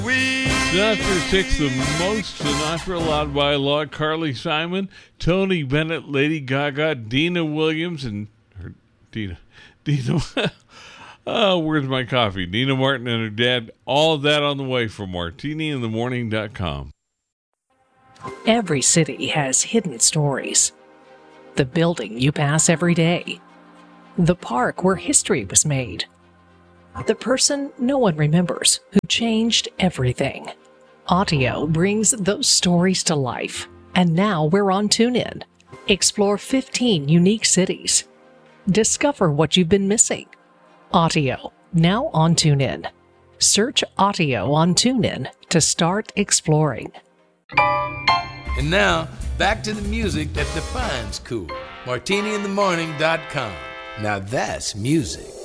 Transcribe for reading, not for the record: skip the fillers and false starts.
Sinatra 6, the most Sinatra allowed by law. Carly Simon, Tony Bennett, Lady Gaga, Dina Williams, and Dina. Where's my coffee? Nina Martin and her dad. All of that on the way from martiniinthemorning.com. Every city has hidden stories. The building you pass every day. The park where history was made. The person no one remembers who changed everything. Audio brings those stories to life. And now we're on TuneIn. Explore 15 unique cities. Discover what you've been missing. Audio, now on TuneIn. Search Audio on TuneIn to start exploring. And now, back to the music that defines cool. MartiniInTheMorning.com. Now that's music.